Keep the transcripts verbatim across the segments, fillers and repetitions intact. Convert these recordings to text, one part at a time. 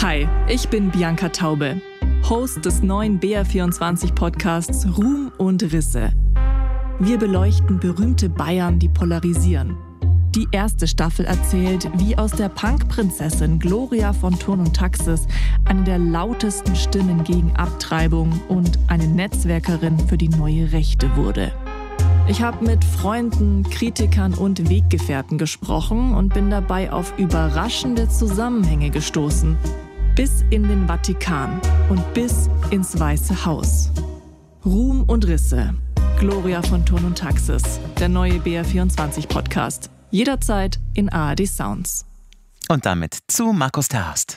Hi, ich bin Bianca Taube, Host des neuen B R vierundzwanzig Podcasts Ruhm und Risse. Wir beleuchten berühmte Bayern, die polarisieren. Die erste Staffel erzählt, wie aus der Punk-Prinzessin Gloria von Thurn und Taxis eine der lautesten Stimmen gegen Abtreibung und eine Netzwerkerin für die neue Rechte wurde. Ich habe mit Freunden, Kritikern und Weggefährten gesprochen und bin dabei auf überraschende Zusammenhänge gestoßen. Bis in den Vatikan und bis ins Weiße Haus. Ruhm und Risse. Gloria von Thurn und Taxis. Der neue B R vierundzwanzig Podcast. Jederzeit in A R D Sounds. Und damit zu Markus Terhast.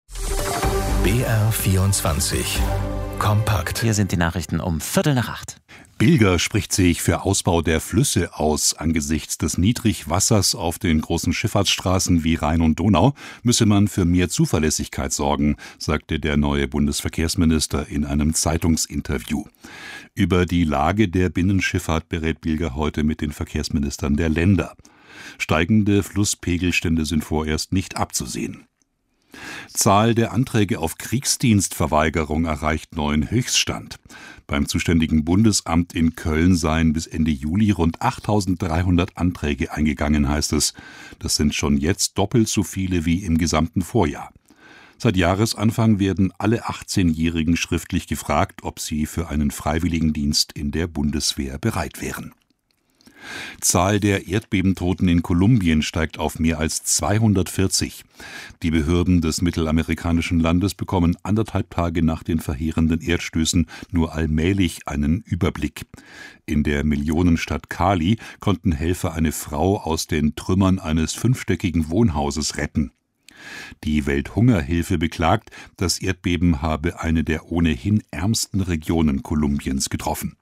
B R vierundzwanzig. Kompakt. Hier sind die Nachrichten um Viertel nach acht. Bilger spricht sich für Ausbau der Flüsse aus. Angesichts des Niedrigwassers auf den großen Schifffahrtsstraßen wie Rhein und Donau müsse man für mehr Zuverlässigkeit sorgen, sagte der neue Bundesverkehrsminister in einem Zeitungsinterview. Über die Lage der Binnenschifffahrt berät Bilger heute mit den Verkehrsministern der Länder. Steigende Flusspegelstände sind vorerst nicht abzusehen. Zahl der Anträge auf Kriegsdienstverweigerung erreicht neuen Höchststand. Beim zuständigen Bundesamt in Köln seien bis Ende Juli rund achttausenddreihundert Anträge eingegangen, heißt es. Das sind schon jetzt doppelt so viele wie im gesamten Vorjahr. Seit Jahresanfang werden alle achtzehnjährigen schriftlich gefragt, ob sie für einen Freiwilligendienst in der Bundeswehr bereit wären. Zahl der Erdbebentoten in Kolumbien steigt auf mehr als zweihundertvierzig. Die Behörden des mittelamerikanischen Landes bekommen anderthalb Tage nach den verheerenden Erdstößen nur allmählich einen Überblick. In der Millionenstadt Cali konnten Helfer eine Frau aus den Trümmern eines fünfstöckigen Wohnhauses retten. Die Welthungerhilfe beklagt, das Erdbeben habe eine der ohnehin ärmsten Regionen Kolumbiens getroffen.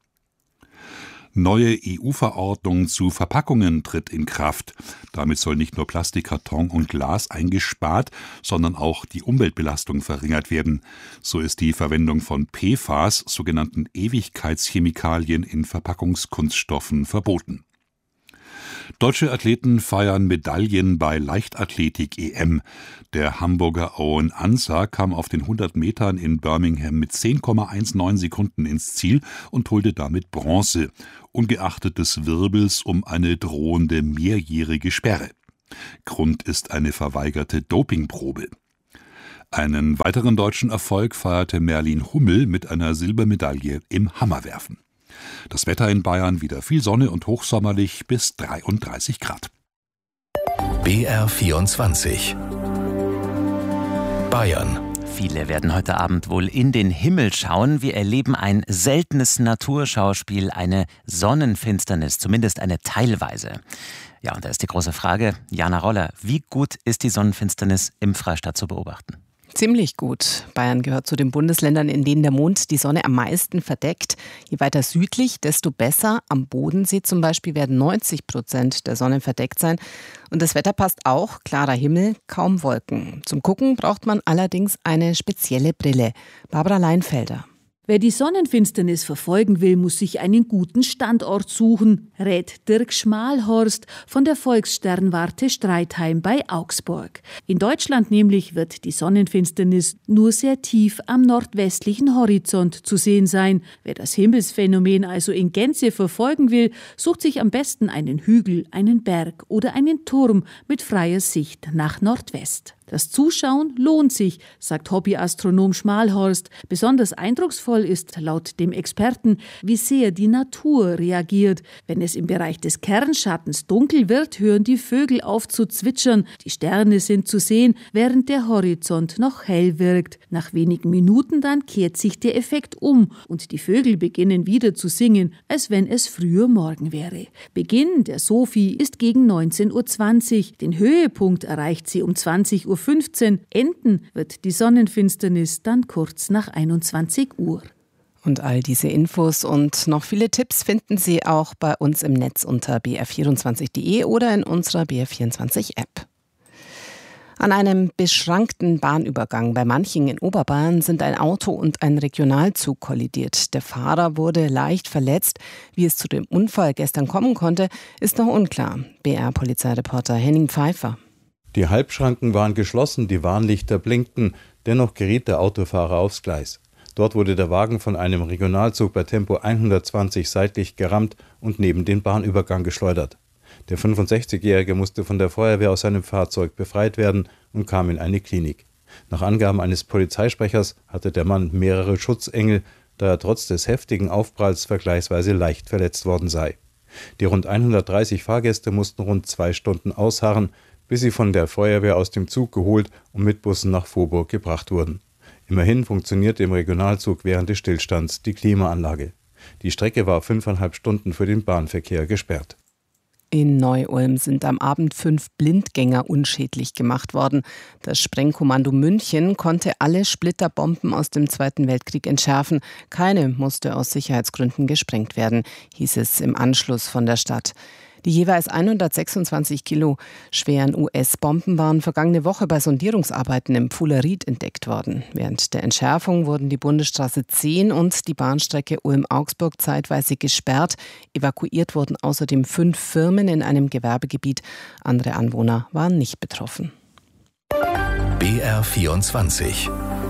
Neue E U-Verordnung zu Verpackungen tritt in Kraft. Damit soll nicht nur Plastik, Karton und Glas eingespart, sondern auch die Umweltbelastung verringert werden. So ist die Verwendung von P F A S, sogenannten Ewigkeitschemikalien in Verpackungskunststoffen, verboten. Deutsche Athleten feiern Medaillen bei Leichtathletik-E M. Der Hamburger Owen Ansah kam auf den hundert Metern in Birmingham mit zehn Komma neunzehn Sekunden ins Ziel und holte damit Bronze, ungeachtet des Wirbels um eine drohende mehrjährige Sperre. Grund ist eine verweigerte Dopingprobe. Einen weiteren deutschen Erfolg feierte Merlin Hummel mit einer Silbermedaille im Hammerwerfen. Das Wetter in Bayern wieder viel Sonne und hochsommerlich bis dreiunddreißig Grad. B R vierundzwanzig. Bayern. Viele werden heute Abend wohl in den Himmel schauen. Wir erleben ein seltenes Naturschauspiel, eine Sonnenfinsternis, zumindest eine teilweise. Ja, und da ist die große Frage, Jana Roller, wie gut ist die Sonnenfinsternis im Freistaat zu beobachten? Ziemlich gut. Bayern gehört zu den Bundesländern, in denen der Mond die Sonne am meisten verdeckt. Je weiter südlich, desto besser. Am Bodensee zum Beispiel werden neunzig Prozent der Sonne verdeckt sein. Und das Wetter passt auch. Klarer Himmel, kaum Wolken. Zum Gucken braucht man allerdings eine spezielle Brille. Barbara Leinfelder. Wer die Sonnenfinsternis verfolgen will, muss sich einen guten Standort suchen, rät Dirk Schmalhorst von der Volkssternwarte Streitheim bei Augsburg. In Deutschland nämlich wird die Sonnenfinsternis nur sehr tief am nordwestlichen Horizont zu sehen sein. Wer das Himmelsphänomen also in Gänze verfolgen will, sucht sich am besten einen Hügel, einen Berg oder einen Turm mit freier Sicht nach Nordwest. Das Zuschauen lohnt sich, sagt Hobbyastronom Schmalhorst. Besonders eindrucksvoll ist laut dem Experten, wie sehr die Natur reagiert. Wenn es im Bereich des Kernschattens dunkel wird, hören die Vögel auf zu zwitschern. Die Sterne sind zu sehen, während der Horizont noch hell wirkt. Nach wenigen Minuten dann kehrt sich der Effekt um und die Vögel beginnen wieder zu singen, als wenn es früher Morgen wäre. Beginn der Sophie ist gegen neunzehn Uhr zwanzig. Den Höhepunkt erreicht sie um zwanzig Uhr fünfzehn. Enden wird die Sonnenfinsternis dann kurz nach einundzwanzig Uhr. Und all diese Infos und noch viele Tipps finden Sie auch bei uns im Netz unter b r vierundzwanzig punkt d e oder in unserer B R vierundzwanzig App. An einem beschrankten Bahnübergang bei Manching in Oberbayern sind ein Auto und ein Regionalzug kollidiert. Der Fahrer wurde leicht verletzt. Wie es zu dem Unfall gestern kommen konnte, ist noch unklar. B R-Polizeireporter Henning Pfeiffer. Die Halbschranken waren geschlossen, die Warnlichter blinkten. Dennoch geriet der Autofahrer aufs Gleis. Dort wurde der Wagen von einem Regionalzug bei Tempo hundertzwanzig seitlich gerammt und neben den Bahnübergang geschleudert. Der fünfundsechzigjährige musste von der Feuerwehr aus seinem Fahrzeug befreit werden und kam in eine Klinik. Nach Angaben eines Polizeisprechers hatte der Mann mehrere Schutzengel, da er trotz des heftigen Aufpralls vergleichsweise leicht verletzt worden sei. Die rund hundertdreißig Fahrgäste mussten rund zwei Stunden ausharren, bis sie von der Feuerwehr aus dem Zug geholt und mit Bussen nach Vorburg gebracht wurden. Immerhin funktionierte im Regionalzug während des Stillstands die Klimaanlage. Die Strecke war fünfeinhalb Stunden für den Bahnverkehr gesperrt. In Neu-Ulm sind am Abend fünf Blindgänger unschädlich gemacht worden. Das Sprengkommando München konnte alle Splitterbomben aus dem Zweiten Weltkrieg entschärfen. Keine musste aus Sicherheitsgründen gesprengt werden, hieß es im Anschluss von der Stadt. Die jeweils hundertsechsundzwanzig Kilo schweren U S-Bomben waren vergangene Woche bei Sondierungsarbeiten im Pfuhleried entdeckt worden. Während der Entschärfung wurden die Bundesstraße zehn und die Bahnstrecke Ulm-Augsburg zeitweise gesperrt. Evakuiert wurden außerdem fünf Firmen in einem Gewerbegebiet. Andere Anwohner waren nicht betroffen. B R vierundzwanzig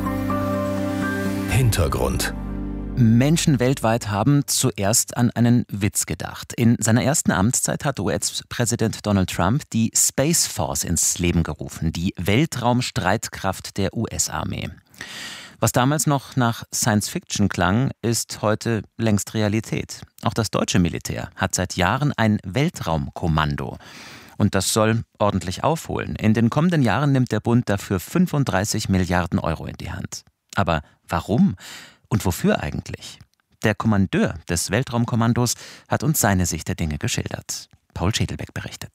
Hintergrund. Menschen weltweit haben zuerst an einen Witz gedacht. In seiner ersten Amtszeit hat U S-Präsident Donald Trump die Space Force ins Leben gerufen, die Weltraumstreitkraft der U S-Armee. Was damals noch nach Science Fiction klang, ist heute längst Realität. Auch das deutsche Militär hat seit Jahren ein Weltraumkommando. Und das soll ordentlich aufholen. In den kommenden Jahren nimmt der Bund dafür fünfunddreißig Milliarden Euro in die Hand. Aber warum? Und wofür eigentlich? Der Kommandeur des Weltraumkommandos hat uns seine Sicht der Dinge geschildert. Paul Schädelbeck berichtet.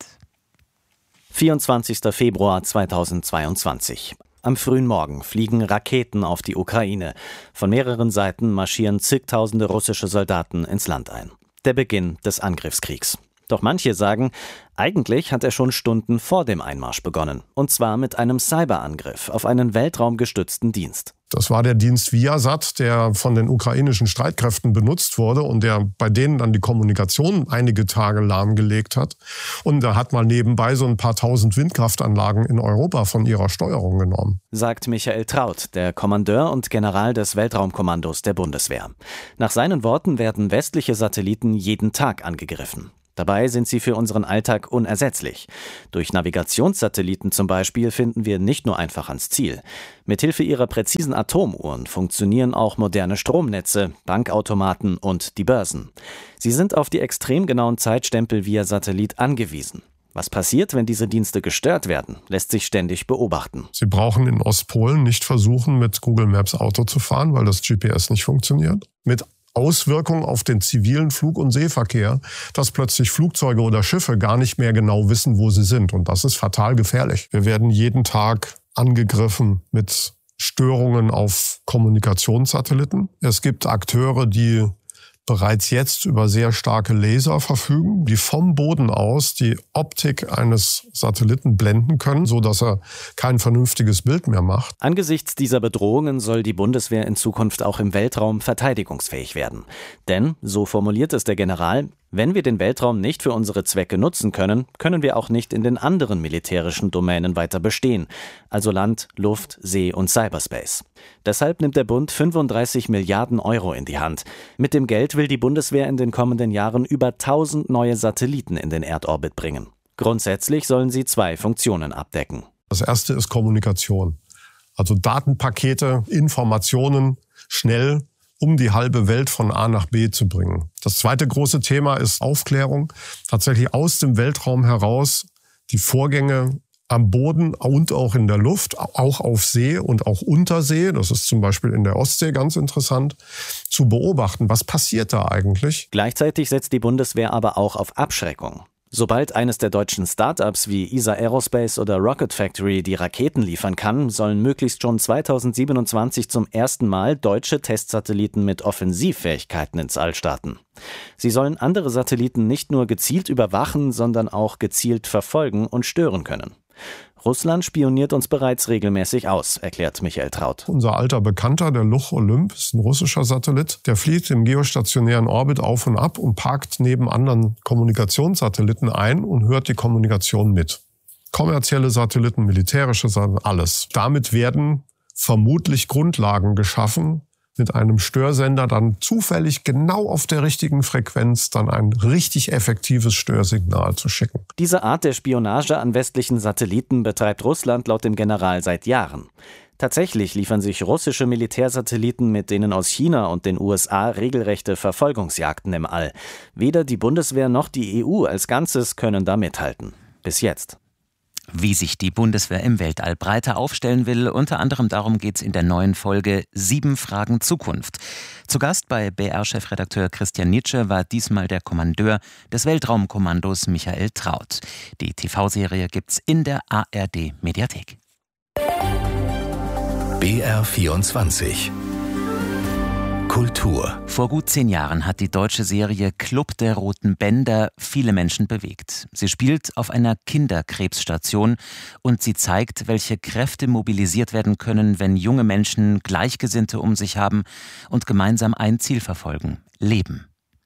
vierundzwanzigster Februar zweitausendzweiundzwanzig. Am frühen Morgen fliegen Raketen auf die Ukraine. Von mehreren Seiten marschieren zigtausende russische Soldaten ins Land ein. Der Beginn des Angriffskriegs. Doch manche sagen, eigentlich hat er schon Stunden vor dem Einmarsch begonnen. Und zwar mit einem Cyberangriff auf einen weltraumgestützten Dienst. Das war der Dienst Viasat, der von den ukrainischen Streitkräften benutzt wurde und der bei denen dann die Kommunikation einige Tage lahmgelegt hat. Und da hat mal nebenbei so ein paar tausend Windkraftanlagen in Europa von ihrer Steuerung genommen. Sagt Michael Traut, der Kommandeur und General des Weltraumkommandos der Bundeswehr. Nach seinen Worten werden westliche Satelliten jeden Tag angegriffen. Dabei sind sie für unseren Alltag unersetzlich. Durch Navigationssatelliten zum Beispiel finden wir nicht nur einfach ans Ziel. Mithilfe ihrer präzisen Atomuhren funktionieren auch moderne Stromnetze, Bankautomaten und die Börsen. Sie sind auf die extrem genauen Zeitstempel via Satellit angewiesen. Was passiert, wenn diese Dienste gestört werden, lässt sich ständig beobachten. Sie brauchen in Ostpolen nicht versuchen, mit Google Maps Auto zu fahren, weil das G P S nicht funktioniert. Mit Auswirkungen auf den zivilen Flug- und Seeverkehr, dass plötzlich Flugzeuge oder Schiffe gar nicht mehr genau wissen, wo sie sind. Und das ist fatal gefährlich. Wir werden jeden Tag angegriffen mit Störungen auf Kommunikationssatelliten. Es gibt Akteure, die bereits jetzt über sehr starke Laser verfügen, die vom Boden aus die Optik eines Satelliten blenden können, sodass er kein vernünftiges Bild mehr macht. Angesichts dieser Bedrohungen soll die Bundeswehr in Zukunft auch im Weltraum verteidigungsfähig werden. Denn, so formuliert es der General, wenn wir den Weltraum nicht für unsere Zwecke nutzen können, können wir auch nicht in den anderen militärischen Domänen weiter bestehen, also Land, Luft, See und Cyberspace. Deshalb nimmt der Bund fünfunddreißig Milliarden Euro in die Hand. Mit dem Geld will die Bundeswehr in den kommenden Jahren über tausend neue Satelliten in den Erdorbit bringen. Grundsätzlich sollen sie zwei Funktionen abdecken. Das erste ist Kommunikation, also Datenpakete, Informationen schnell um die halbe Welt von A nach B zu bringen. Das zweite große Thema ist Aufklärung. Tatsächlich aus dem Weltraum heraus die Vorgänge am Boden und auch in der Luft, auch auf See und auch unter See, das ist zum Beispiel in der Ostsee ganz interessant, zu beobachten. Was passiert da eigentlich? Gleichzeitig setzt die Bundeswehr aber auch auf Abschreckung. Sobald eines der deutschen Startups wie E S A Aerospace oder Rocket Factory die Raketen liefern kann, sollen möglichst schon zweitausendsiebenundzwanzig zum ersten Mal deutsche Testsatelliten mit Offensivfähigkeiten ins All starten. Sie sollen andere Satelliten nicht nur gezielt überwachen, sondern auch gezielt verfolgen und stören können. Russland spioniert uns bereits regelmäßig aus, erklärt Michael Traut. Unser alter Bekannter, der Luch Olymp, ist ein russischer Satellit. Der fliegt im geostationären Orbit auf und ab und parkt neben anderen Kommunikationssatelliten ein und hört die Kommunikation mit. Kommerzielle Satelliten, militärische Satelliten, alles. Damit werden vermutlich Grundlagen geschaffen, mit einem Störsender dann zufällig genau auf der richtigen Frequenz dann ein richtig effektives Störsignal zu schicken. Diese Art der Spionage an westlichen Satelliten betreibt Russland laut dem General seit Jahren. Tatsächlich liefern sich russische Militärsatelliten mit denen aus China und den U S A regelrechte Verfolgungsjagden im All. Weder die Bundeswehr noch die E U als Ganzes können da mithalten. Bis jetzt. Wie sich die Bundeswehr im Weltall breiter aufstellen will, unter anderem darum geht's in der neuen Folge Sieben Fragen Zukunft. Zu Gast bei B R-Chefredakteur Christian Nitsche war diesmal der Kommandeur des Weltraumkommandos Michael Traut. Die T V-Serie gibt's in der A R D-Mediathek. B R vierundzwanzig Kultur. Vor gut zehn Jahren hat die deutsche Serie Club der Roten Bänder viele Menschen bewegt. Sie spielt auf einer Kinderkrebsstation und sie zeigt, welche Kräfte mobilisiert werden können, wenn junge Menschen Gleichgesinnte um sich haben und gemeinsam ein Ziel verfolgen: Leben.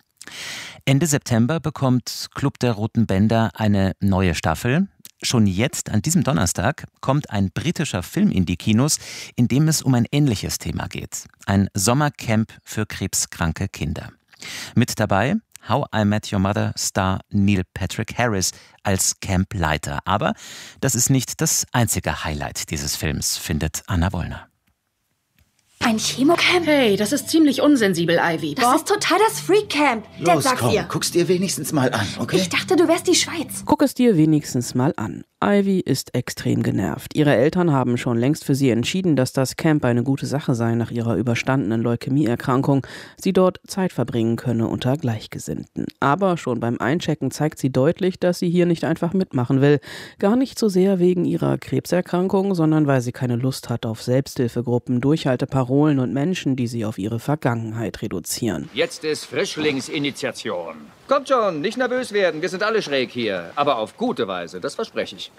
Ende September bekommt Club der Roten Bänder eine neue Staffel. Schon jetzt, an diesem Donnerstag, kommt ein britischer Film in die Kinos, in dem es um ein ähnliches Thema geht. Ein Sommercamp für krebskranke Kinder. Mit dabei How I Met Your Mother Star Neil Patrick Harris als Campleiter. Aber das ist nicht das einzige Highlight dieses Films, findet Anna Wollner. Ein Chemocamp? Hey, das ist ziemlich unsensibel, Ivy. Das Bob? ist total das Freak-Camp. Los, komm, ihr. guck's dir wenigstens mal an, okay? Ich dachte, du wärst die Schweiz. Guck es dir wenigstens mal an. Ivy ist extrem genervt. Ihre Eltern haben schon längst für sie entschieden, dass das Camp eine gute Sache sei nach ihrer überstandenen Leukämieerkrankung. Sie dort Zeit verbringen könne unter Gleichgesinnten. Aber schon beim Einchecken zeigt sie deutlich, dass sie hier nicht einfach mitmachen will. Gar nicht so sehr wegen ihrer Krebserkrankung, sondern weil sie keine Lust hat auf Selbsthilfegruppen, Durchhalteparolen und Menschen, die sie auf ihre Vergangenheit reduzieren. Jetzt ist Frischlingsinitiation. Kommt schon, nicht nervös werden, wir sind alle schräg hier. Aber auf gute Weise, das verspreche ich.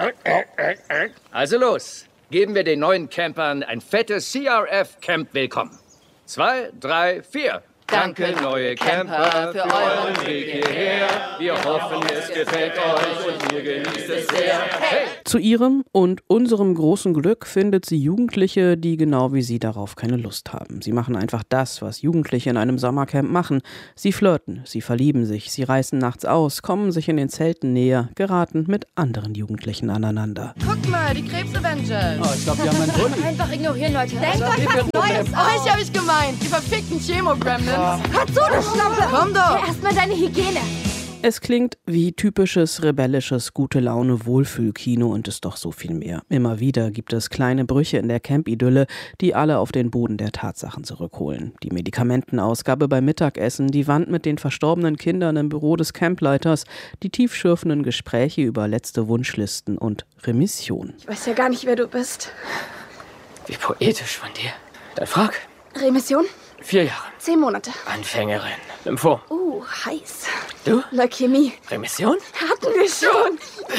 Also los, geben wir den neuen Campern ein fettes C R F-Camp willkommen. Zwei, drei, vier. Danke, neue Camper, für euren Weg hierher. Wir hoffen, es gefällt euch und ihr genießt es sehr. Hey! Zu ihrem und unserem großen Glück findet sie Jugendliche, die genau wie sie darauf keine Lust haben. Sie machen einfach das, was Jugendliche in einem Sommercamp machen. Sie flirten, sie verlieben sich, sie reißen nachts aus, kommen sich in den Zelten näher, geraten mit anderen Jugendlichen aneinander. Guck mal, die Krebs-Avengers. Oh, ich glaube, die haben einen Bulli. Einfach ignorieren, Leute. Denkt euch was Neues aus. Euch hab ich gemeint, die verfickten Chemo-Gremlins. Hör zu, du Schlampe! Komm doch! Erstmal deine Hygiene! Es klingt wie typisches, rebellisches, Gute-Laune-Wohlfühlkino und ist doch so viel mehr. Immer wieder gibt es kleine Brüche in der Camp-Idylle, die alle auf den Boden der Tatsachen zurückholen. Die Medikamentenausgabe beim Mittagessen, die Wand mit den verstorbenen Kindern im Büro des Campleiters, die tiefschürfenden Gespräche über letzte Wunschlisten und Remission. Ich weiß ja gar nicht, wer du bist. Wie poetisch von dir. Dann frag. Remission? Vier Jahre. Zehn Monate. Anfängerin. Lymphom. Uh, heiß. Du? Leukämie. Remission? Hatten wir schon.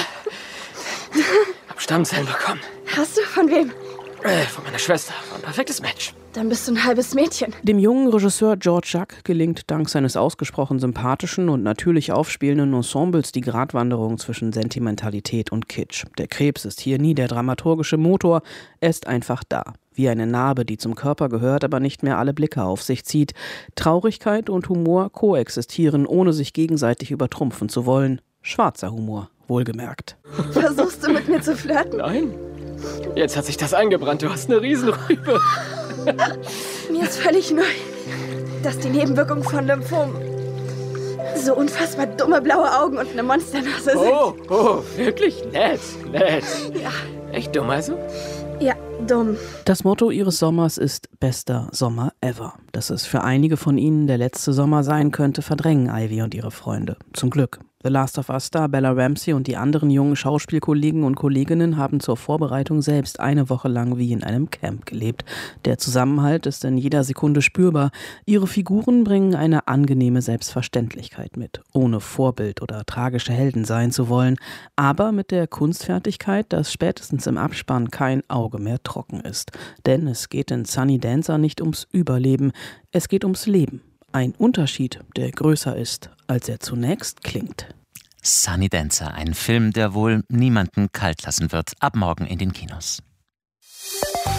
Hab Stammzellen bekommen. Hast du? Von wem? Äh, von meiner Schwester. Ein perfektes Match. Dann bist du ein halbes Mädchen. Dem jungen Regisseur George Jacques gelingt dank seines ausgesprochen sympathischen und natürlich aufspielenden Ensembles die Gratwanderung zwischen Sentimentalität und Kitsch. Der Krebs ist hier nie der dramaturgische Motor, er ist einfach da. Wie eine Narbe, die zum Körper gehört, aber nicht mehr alle Blicke auf sich zieht. Traurigkeit und Humor koexistieren, ohne sich gegenseitig übertrumpfen zu wollen. Schwarzer Humor, wohlgemerkt. Versuchst du mit mir zu flirten? Nein. Jetzt hat sich das eingebrannt. Du hast eine Riesenrübe. Mir ist völlig neu, dass die Nebenwirkungen von Lymphom so unfassbar dumme blaue Augen und eine Monsternase sind. Oh, oh, wirklich nett, nett. Ja. Echt dumm also? Ja, dumm. Das Motto ihres Sommers ist bester Sommer ever. Dass es für einige von ihnen der letzte Sommer sein könnte, verdrängen Ivy und ihre Freunde. Zum Glück. The Last of Us-Star Bella Ramsey und die anderen jungen Schauspielkollegen und Kolleginnen haben zur Vorbereitung selbst eine Woche lang wie in einem Camp gelebt. Der Zusammenhalt ist in jeder Sekunde spürbar. Ihre Figuren bringen eine angenehme Selbstverständlichkeit mit, ohne Vorbild oder tragische Helden sein zu wollen, aber mit der Kunstfertigkeit, dass spätestens im Abspann kein Auge mehr trocken ist. Denn es geht in Sunny Dancer nicht ums Überleben, es geht ums Leben. Ein Unterschied, der größer ist, als er zunächst klingt. Sunny Dancer, ein Film, der wohl niemanden kalt lassen wird. Ab morgen in den Kinos.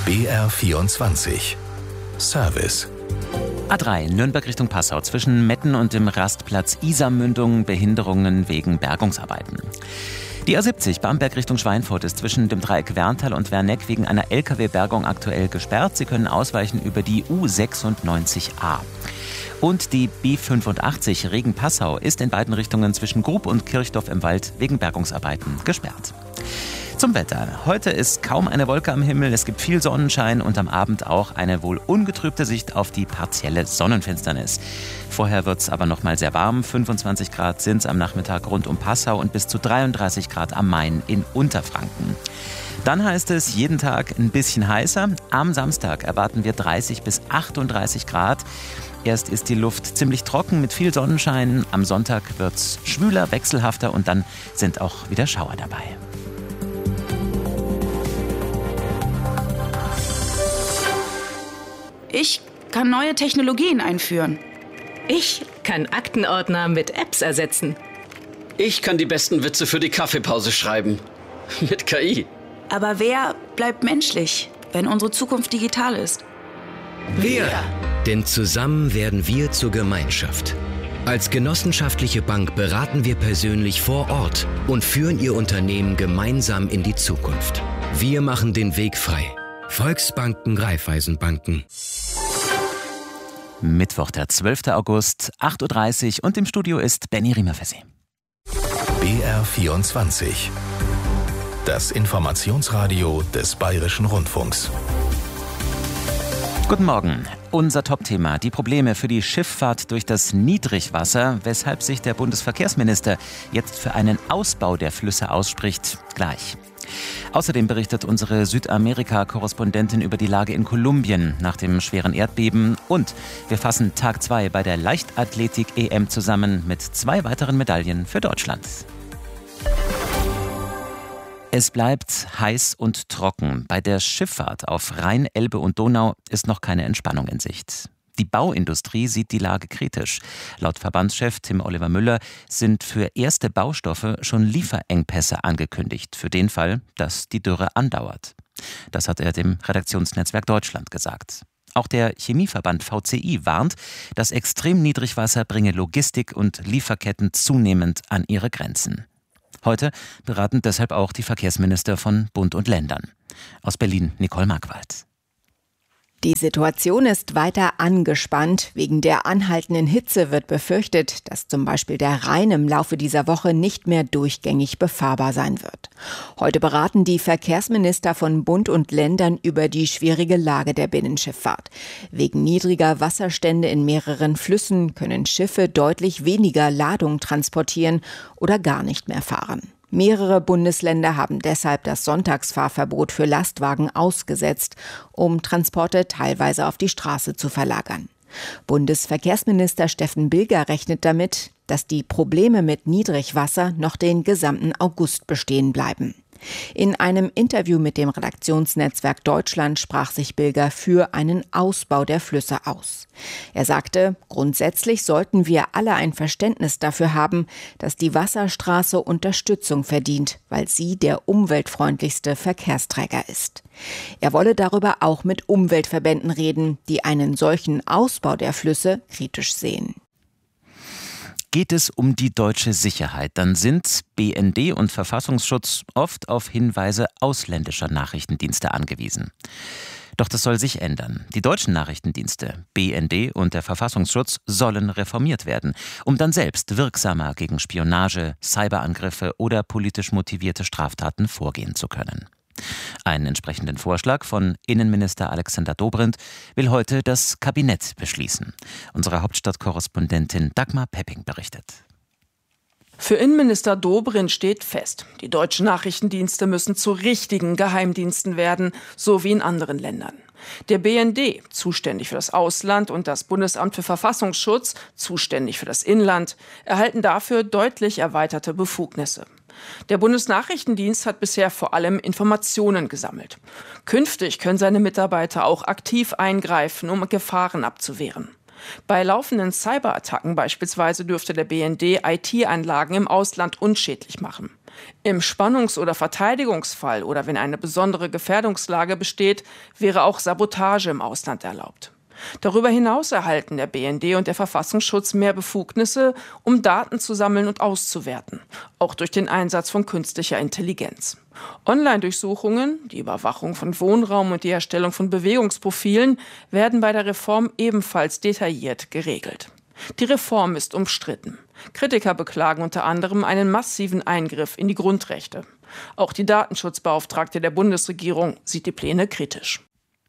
B R vierundzwanzig. Service. A drei, Nürnberg Richtung Passau, zwischen Metten und dem Rastplatz Isarmündung, Behinderungen wegen Bergungsarbeiten. Die A siebzig, Bamberg Richtung Schweinfurt, ist zwischen dem Dreieck Werntal und Werneck wegen einer L K W-Bergung aktuell gesperrt. Sie können ausweichen über die U sechsundneunzig a. Und die B fünfundachtzig Regen-Passau ist in beiden Richtungen zwischen Grub und Kirchdorf im Wald wegen Bergungsarbeiten gesperrt. Zum Wetter. Heute ist kaum eine Wolke am Himmel, es gibt viel Sonnenschein und am Abend auch eine wohl ungetrübte Sicht auf die partielle Sonnenfinsternis. Vorher wird es aber noch mal sehr warm. fünfundzwanzig Grad sind es am Nachmittag rund um Passau und bis zu dreiunddreißig Grad am Main in Unterfranken. Dann heißt es jeden Tag ein bisschen heißer. Am Samstag erwarten wir dreißig bis achtunddreißig Grad. Erst ist die Luft ziemlich trocken mit viel Sonnenschein. Am Sonntag wird es schwüler, wechselhafter und dann sind auch wieder Schauer dabei. Ich kann neue Technologien einführen. Ich kann Aktenordner mit Apps ersetzen. Ich kann die besten Witze für die Kaffeepause schreiben. Mit K I. Aber wer bleibt menschlich, wenn unsere Zukunft digital ist? Wir. Denn zusammen werden wir zur Gemeinschaft. Als genossenschaftliche Bank beraten wir persönlich vor Ort und führen Ihr Unternehmen gemeinsam in die Zukunft. Wir machen den Weg frei. Volksbanken, Raiffeisenbanken. Mittwoch, der zwölfter August, acht Uhr dreißig und im Studio ist Benny Riemer für Sie. B R vierundzwanzig. Das Informationsradio des Bayerischen Rundfunks. Guten Morgen. Unser Topthema, die Probleme für die Schifffahrt durch das Niedrigwasser, weshalb sich der Bundesverkehrsminister jetzt für einen Ausbau der Flüsse ausspricht, gleich. Außerdem berichtet unsere Südamerika-Korrespondentin über die Lage in Kolumbien nach dem schweren Erdbeben. Und wir fassen Tag zwei bei der Leichtathletik-E M zusammen mit zwei weiteren Medaillen für Deutschland. Es bleibt heiß und trocken. Bei der Schifffahrt auf Rhein, Elbe und Donau ist noch keine Entspannung in Sicht. Die Bauindustrie sieht die Lage kritisch. Laut Verbandschef Tim Oliver Müller sind für erste Baustoffe schon Lieferengpässe angekündigt, für den Fall, dass die Dürre andauert. Das hat er dem Redaktionsnetzwerk Deutschland gesagt. Auch der Chemieverband V C I warnt, das Extremniedrigwasser bringe Logistik und Lieferketten zunehmend an ihre Grenzen. Heute beraten deshalb auch die Verkehrsminister von Bund und Ländern. Aus Berlin Nicole Markwald. Die Situation ist weiter angespannt. Wegen der anhaltenden Hitze wird befürchtet, dass zum Beispiel der Rhein im Laufe dieser Woche nicht mehr durchgängig befahrbar sein wird. Heute beraten die Verkehrsminister von Bund und Ländern über die schwierige Lage der Binnenschifffahrt. Wegen niedriger Wasserstände in mehreren Flüssen können Schiffe deutlich weniger Ladung transportieren oder gar nicht mehr fahren. Mehrere Bundesländer haben deshalb das Sonntagsfahrverbot für Lastwagen ausgesetzt, um Transporte teilweise auf die Straße zu verlagern. Bundesverkehrsminister Steffen Bilger rechnet damit, dass die Probleme mit Niedrigwasser noch den gesamten August bestehen bleiben. In einem Interview mit dem Redaktionsnetzwerk Deutschland sprach sich Bilger für einen Ausbau der Flüsse aus. Er sagte, grundsätzlich sollten wir alle ein Verständnis dafür haben, dass die Wasserstraße Unterstützung verdient, weil sie der umweltfreundlichste Verkehrsträger ist. Er wolle darüber auch mit Umweltverbänden reden, die einen solchen Ausbau der Flüsse kritisch sehen. Geht es um die deutsche Sicherheit, dann sind B N D und Verfassungsschutz oft auf Hinweise ausländischer Nachrichtendienste angewiesen. Doch das soll sich ändern. Die deutschen Nachrichtendienste, B N D und der Verfassungsschutz sollen reformiert werden, um dann selbst wirksamer gegen Spionage, Cyberangriffe oder politisch motivierte Straftaten vorgehen zu können. Einen entsprechenden Vorschlag von Innenminister Alexander Dobrindt will heute das Kabinett beschließen. Unsere Hauptstadtkorrespondentin Dagmar Pepping berichtet. Für Innenminister Dobrindt steht fest, die deutschen Nachrichtendienste müssen zu richtigen Geheimdiensten werden, so wie in anderen Ländern. Der B N D, zuständig für das Ausland, und das Bundesamt für Verfassungsschutz, zuständig für das Inland, erhalten dafür deutlich erweiterte Befugnisse. Der Bundesnachrichtendienst hat bisher vor allem Informationen gesammelt. Künftig können seine Mitarbeiter auch aktiv eingreifen, um Gefahren abzuwehren. Bei laufenden Cyberattacken beispielsweise dürfte der B N D I T-Anlagen im Ausland unschädlich machen. Im Spannungs- oder Verteidigungsfall oder wenn eine besondere Gefährdungslage besteht, wäre auch Sabotage im Ausland erlaubt. Darüber hinaus erhalten der B N D und der Verfassungsschutz mehr Befugnisse, um Daten zu sammeln und auszuwerten, auch durch den Einsatz von künstlicher Intelligenz. Online-Durchsuchungen, die Überwachung von Wohnraum und die Erstellung von Bewegungsprofilen werden bei der Reform ebenfalls detailliert geregelt. Die Reform ist umstritten. Kritiker beklagen unter anderem einen massiven Eingriff in die Grundrechte. Auch die Datenschutzbeauftragte der Bundesregierung sieht die Pläne kritisch.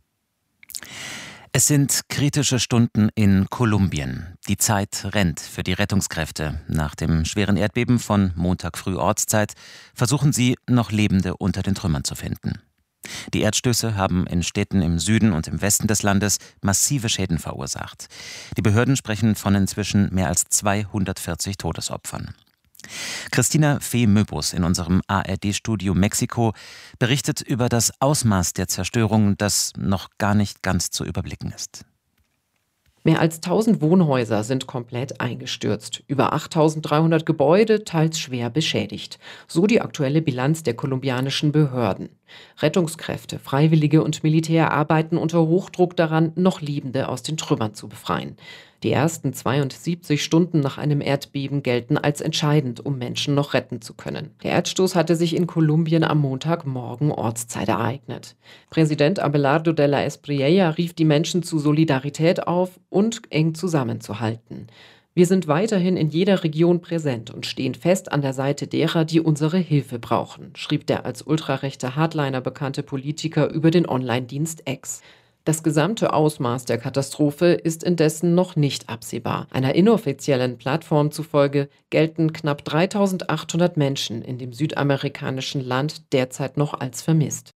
Es sind kritische Stunden in Kolumbien. Die Zeit rennt für die Rettungskräfte. Nach dem schweren Erdbeben von Montag früh Ortszeit versuchen sie, noch Lebende unter den Trümmern zu finden. Die Erdstöße haben in Städten im Süden und im Westen des Landes massive Schäden verursacht. Die Behörden sprechen von inzwischen mehr als zweihundertvierzig Todesopfern. Christina Fee-Möbus in unserem A R D-Studio Mexiko berichtet über das Ausmaß der Zerstörung, das noch gar nicht ganz zu überblicken ist. Mehr als tausend Wohnhäuser sind komplett eingestürzt. Über achttausenddreihundert Gebäude, teils schwer beschädigt. So die aktuelle Bilanz der kolumbianischen Behörden. Rettungskräfte, Freiwillige und Militär arbeiten unter Hochdruck daran, noch Lebende aus den Trümmern zu befreien. Die ersten zweiundsiebzig Stunden nach einem Erdbeben gelten als entscheidend, um Menschen noch retten zu können. Der Erdstoß hatte sich in Kolumbien am Montagmorgen Ortszeit ereignet. Präsident Abelardo de la Espriella rief die Menschen zu Solidarität auf und eng zusammenzuhalten. Wir sind weiterhin in jeder Region präsent und stehen fest an der Seite derer, die unsere Hilfe brauchen, schrieb der als ultrarechter Hardliner bekannte Politiker über den Online-Dienst X. Das gesamte Ausmaß der Katastrophe ist indessen noch nicht absehbar. Einer inoffiziellen Plattform zufolge gelten knapp dreitausendachthundert Menschen in dem südamerikanischen Land derzeit noch als vermisst.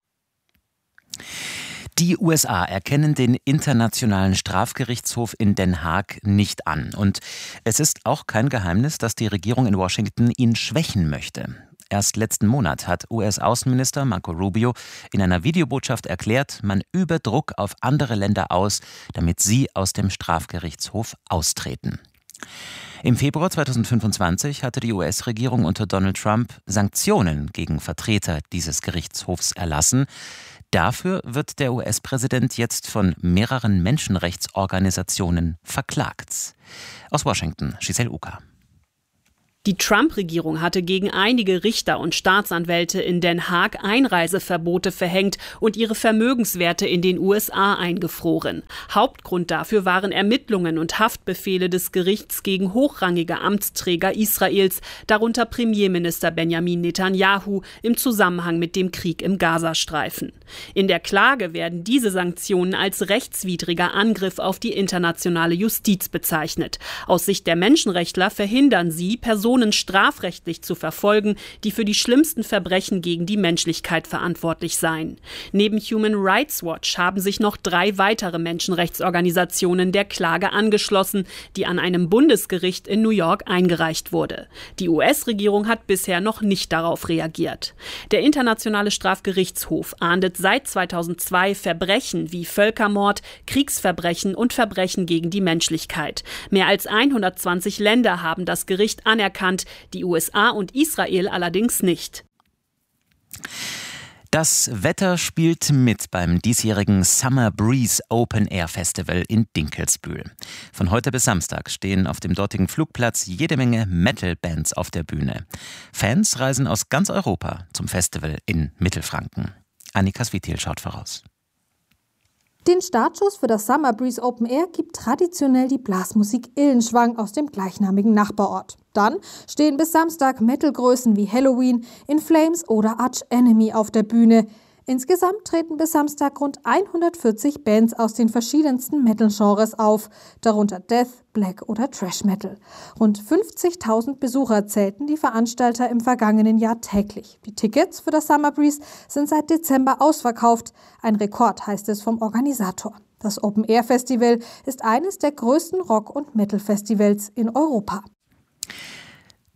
Die U S A erkennen den Internationalen Strafgerichtshof in Den Haag nicht an. Und es ist auch kein Geheimnis, dass die Regierung in Washington ihn schwächen möchte. Erst letzten Monat hat U S-Außenminister Marco Rubio in einer Videobotschaft erklärt, man übe Druck auf andere Länder aus, damit sie aus dem Strafgerichtshof austreten. Im Februar zweitausendfünfundzwanzig hatte die U S-Regierung unter Donald Trump Sanktionen gegen Vertreter dieses Gerichtshofs erlassen. Dafür wird der U S-Präsident jetzt von mehreren Menschenrechtsorganisationen verklagt. Aus Washington, Giselle Uka. Die Trump-Regierung hatte gegen einige Richter und Staatsanwälte in Den Haag Einreiseverbote verhängt und ihre Vermögenswerte in den U S A eingefroren. Hauptgrund dafür waren Ermittlungen und Haftbefehle des Gerichts gegen hochrangige Amtsträger Israels, darunter Premierminister Benjamin Netanyahu, im Zusammenhang mit dem Krieg im Gazastreifen. In der Klage werden diese Sanktionen als rechtswidriger Angriff auf die internationale Justiz bezeichnet. Aus Sicht der Menschenrechtler verhindern sie, Personen strafrechtlich zu verfolgen, die für die schlimmsten Verbrechen gegen die Menschlichkeit verantwortlich seien. Neben Human Rights Watch haben sich noch drei weitere Menschenrechtsorganisationen der Klage angeschlossen, die an einem Bundesgericht in New York eingereicht wurde. Die U S-Regierung hat bisher noch nicht darauf reagiert. Der Internationale Strafgerichtshof ahndet seit zweitausendzwei Verbrechen wie Völkermord, Kriegsverbrechen und Verbrechen gegen die Menschlichkeit. Mehr als hundertzwanzig Länder haben das Gericht anerkannt, die U S A und Israel allerdings nicht. Das Wetter spielt mit beim diesjährigen Summer Breeze Open Air Festival in Dinkelsbühl. Von heute bis Samstag stehen auf dem dortigen Flugplatz jede Menge Metal-Bands auf der Bühne. Fans reisen aus ganz Europa zum Festival in Mittelfranken. Annika Svitil schaut voraus. Den Startschuss für das Summer Breeze Open Air gibt traditionell die Blasmusik Illenschwang aus dem gleichnamigen Nachbarort. Dann stehen bis Samstag Metalgrößen wie Halloween, In Flames oder Arch Enemy auf der Bühne. Insgesamt treten bis Samstag rund hundertvierzig Bands aus den verschiedensten Metal-Genres auf, darunter Death, Black oder Thrash Metal. Rund fünfzigtausend Besucher zählten die Veranstalter im vergangenen Jahr täglich. Die Tickets für das Summer Breeze sind seit Dezember ausverkauft. Ein Rekord, heißt es vom Organisator. Das Open Air Festival ist eines der größten Rock- und Metal-Festivals in Europa.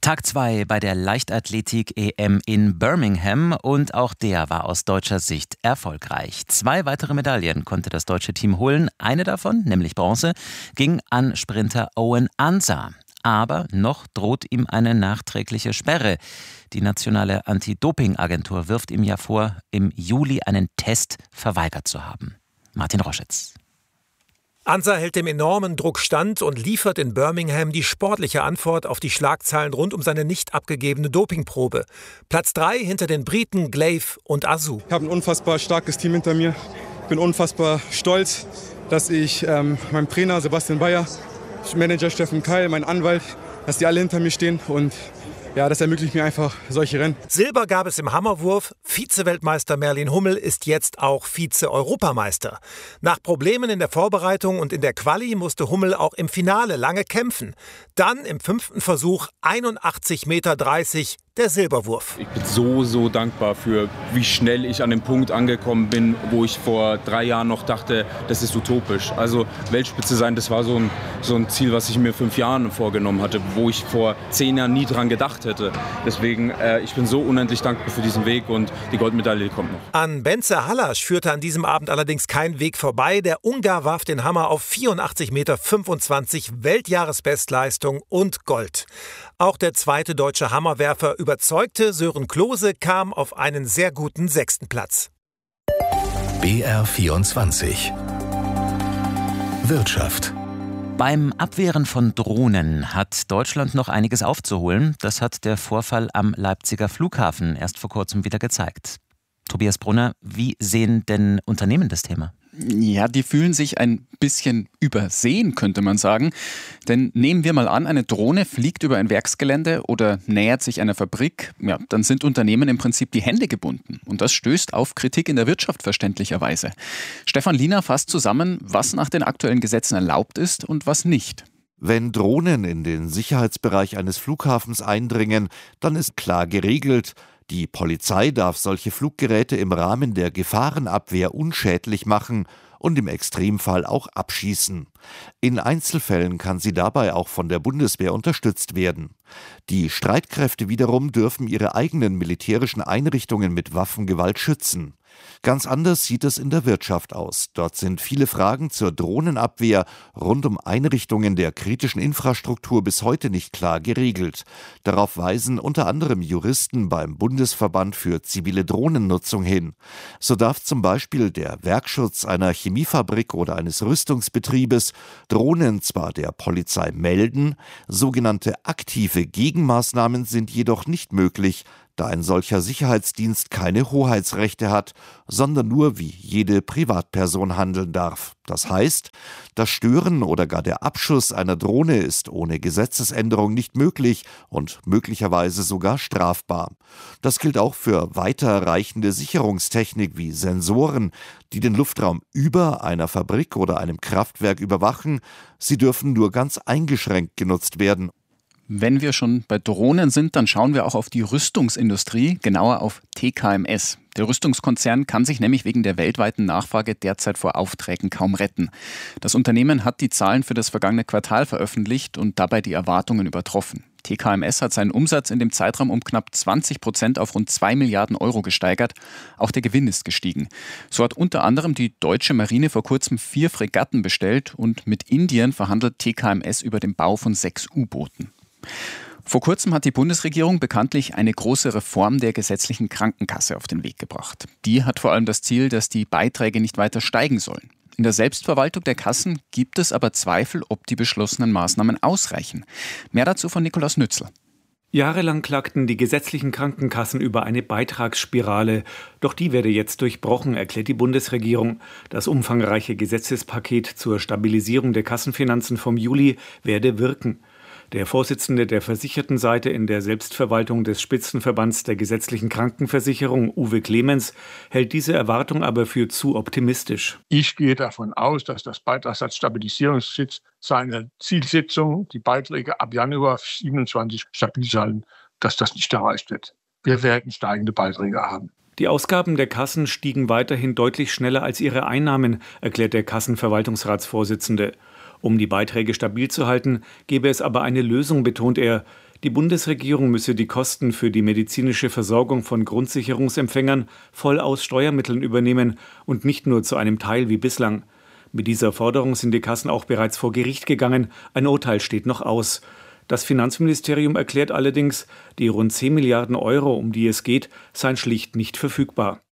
Tag zwei bei der Leichtathletik-E M in Birmingham und auch der war aus deutscher Sicht erfolgreich. Zwei weitere Medaillen konnte das deutsche Team holen. Eine davon, nämlich Bronze, ging an Sprinter Owen Ansah. Aber noch droht ihm eine nachträgliche Sperre. Die nationale Anti-Doping-Agentur wirft ihm ja vor, im Juli einen Test verweigert zu haben. Martin Roschitz. Ansah hält dem enormen Druck stand und liefert in Birmingham die sportliche Antwort auf die Schlagzeilen rund um seine nicht abgegebene Dopingprobe. Platz drei hinter den Briten Glaive und Azu. Ich habe ein unfassbar starkes Team hinter mir. Ich bin unfassbar stolz, dass ich ähm, meinem Trainer Sebastian Bayer, Manager Steffen Keil, mein Anwalt, dass die alle hinter mir stehen und ja, das ermöglicht mir einfach solche Rennen. Silber gab es im Hammerwurf. Vize-Weltmeister Merlin Hummel ist jetzt auch Vize-Europameister. Nach Problemen in der Vorbereitung und in der Quali musste Hummel auch im Finale lange kämpfen. Dann im fünften Versuch einundachtzig Meter dreißig der Silberwurf. Ich bin so, so dankbar für, wie schnell ich an dem Punkt angekommen bin, wo ich vor drei Jahren noch dachte, das ist utopisch. Also Weltspitze sein, das war so ein, so ein Ziel, was ich mir fünf Jahren vorgenommen hatte, wo ich vor zehn Jahren nie dran gedacht hätte. Deswegen, äh, ich bin so unendlich dankbar für diesen Weg und die Goldmedaille kommt noch. An Bence Hallasch führte an diesem Abend allerdings kein Weg vorbei. Der Ungar warf den Hammer auf vierundachtzig Meter fünfundzwanzig, Weltjahresbestleistung und Gold. Auch der zweite deutsche Hammerwerfer überzeugte. Sören Klose kam auf einen sehr guten sechsten Platz. B R vierundzwanzig Wirtschaft. Beim Abwehren von Drohnen hat Deutschland noch einiges aufzuholen. Das hat der Vorfall am Leipziger Flughafen erst vor kurzem wieder gezeigt. Tobias Brunner, wie sehen denn Unternehmen das Thema? Ja, die fühlen sich ein bisschen übersehen, könnte man sagen. Denn nehmen wir mal an, eine Drohne fliegt über ein Werksgelände oder nähert sich einer Fabrik. Ja, dann sind Unternehmen im Prinzip die Hände gebunden. Und das stößt auf Kritik in der Wirtschaft verständlicherweise. Stefan Liener fasst zusammen, was nach den aktuellen Gesetzen erlaubt ist und was nicht. Wenn Drohnen in den Sicherheitsbereich eines Flughafens eindringen, dann ist klar geregelt, die Polizei darf solche Fluggeräte im Rahmen der Gefahrenabwehr unschädlich machen und im Extremfall auch abschießen. In Einzelfällen kann sie dabei auch von der Bundeswehr unterstützt werden. Die Streitkräfte wiederum dürfen ihre eigenen militärischen Einrichtungen mit Waffengewalt schützen. Ganz anders sieht es in der Wirtschaft aus. Dort sind viele Fragen zur Drohnenabwehr rund um Einrichtungen der kritischen Infrastruktur bis heute nicht klar geregelt. Darauf weisen unter anderem Juristen beim Bundesverband für zivile Drohnennutzung hin. So darf zum Beispiel der Werkschutz einer Chemiefabrik oder eines Rüstungsbetriebes Drohnen zwar der Polizei melden, sogenannte aktive Gegenmaßnahmen sind jedoch nicht möglich, da ein solcher Sicherheitsdienst keine Hoheitsrechte hat, sondern nur wie jede Privatperson handeln darf. Das heißt, das Stören oder gar der Abschuss einer Drohne ist ohne Gesetzesänderung nicht möglich und möglicherweise sogar strafbar. Das gilt auch für weiterreichende Sicherungstechnik wie Sensoren, die den Luftraum über einer Fabrik oder einem Kraftwerk überwachen. Sie dürfen nur ganz eingeschränkt genutzt werden. Wenn wir schon bei Drohnen sind, dann schauen wir auch auf die Rüstungsindustrie, genauer auf T K M S. Der Rüstungskonzern kann sich nämlich wegen der weltweiten Nachfrage derzeit vor Aufträgen kaum retten. Das Unternehmen hat die Zahlen für das vergangene Quartal veröffentlicht und dabei die Erwartungen übertroffen. T K M S hat seinen Umsatz in dem Zeitraum um knapp zwanzig Prozent auf rund zwei Milliarden Euro gesteigert. Auch der Gewinn ist gestiegen. So hat unter anderem die deutsche Marine vor kurzem vier Fregatten bestellt und mit Indien verhandelt T K M S über den Bau von sechs U-Booten. Vor kurzem hat die Bundesregierung bekanntlich eine große Reform der gesetzlichen Krankenkasse auf den Weg gebracht. Die hat vor allem das Ziel, dass die Beiträge nicht weiter steigen sollen. In der Selbstverwaltung der Kassen gibt es aber Zweifel, ob die beschlossenen Maßnahmen ausreichen. Mehr dazu von Nikolaus Nützl. Jahrelang klagten die gesetzlichen Krankenkassen über eine Beitragsspirale. Doch die werde jetzt durchbrochen, erklärt die Bundesregierung. Das umfangreiche Gesetzespaket zur Stabilisierung der Kassenfinanzen vom Juli werde wirken. Der Vorsitzende der Versichertenseite in der Selbstverwaltung des Spitzenverbands der gesetzlichen Krankenversicherung, Uwe Clemens, hält diese Erwartung aber für zu optimistisch. Ich gehe davon aus, dass das Beitragssatzstabilisierungssitz seine Zielsetzung, die Beiträge ab Januar siebenundzwanzig stabil sein, dass das nicht erreicht wird. Wir werden steigende Beiträge haben. Die Ausgaben der Kassen stiegen weiterhin deutlich schneller als ihre Einnahmen, erklärt der Kassenverwaltungsratsvorsitzende. Um die Beiträge stabil zu halten, gebe es aber eine Lösung, betont er. Die Bundesregierung müsse die Kosten für die medizinische Versorgung von Grundsicherungsempfängern voll aus Steuermitteln übernehmen und nicht nur zu einem Teil wie bislang. Mit dieser Forderung sind die Kassen auch bereits vor Gericht gegangen. Ein Urteil steht noch aus. Das Finanzministerium erklärt allerdings, die rund zehn Milliarden Euro, um die es geht, seien schlicht nicht verfügbar.